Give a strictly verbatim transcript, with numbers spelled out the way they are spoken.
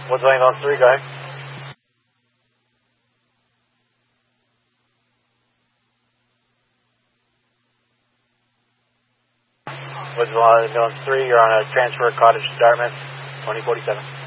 Woods Lane on three, go ahead. Woods Lane on three, you're on a transfer Cottage to Dartmouth, twenty forty-seven.